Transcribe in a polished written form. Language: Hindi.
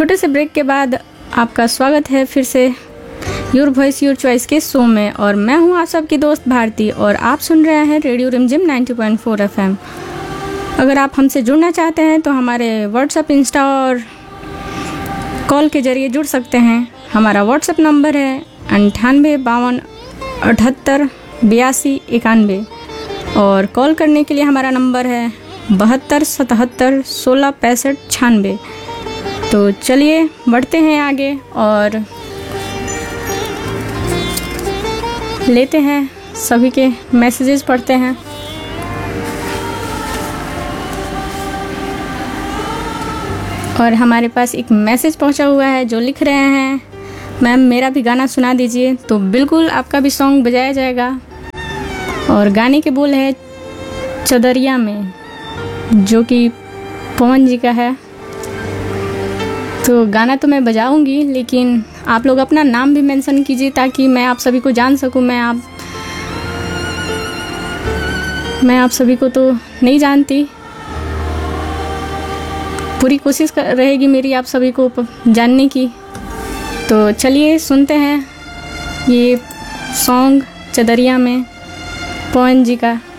छोटे से ब्रेक के बाद आपका स्वागत है फिर से योर वॉइस योर चॉइस के शो में। और मैं हूं आप सबकी दोस्त भारती और आप सुन रहे हैं रेडियो रिमझिम 90.4 FM। अगर आप हमसे जुड़ना चाहते हैं तो हमारे व्हाट्सएप, इंस्टा और कॉल के ज़रिए जुड़ सकते हैं। हमारा व्हाट्सएप नंबर है 9852788291 और कॉल करने के लिए हमारा नंबर है 7277166596। तो चलिए बढ़ते हैं आगे और लेते हैं सभी के मैसेजेस, पढ़ते हैं। और हमारे पास एक मैसेज पहुंचा हुआ है जो लिख रहे हैं, मैम मेरा भी गाना सुना दीजिए। तो बिल्कुल आपका भी सॉन्ग बजाया जाएगा। और गाने के बोल है चदरिया में, जो कि पवन जी का है। तो गाना तो मैं बजाऊंगी, लेकिन आप लोग अपना नाम भी मेंशन कीजिए ताकि मैं आप सभी को जान सकूं। मैं आप सभी को तो नहीं जानती, पूरी कोशिश रहेगी मेरी आप सभी को जानने की। तो चलिए सुनते हैं ये सॉन्ग चदरिया में पवन जी का।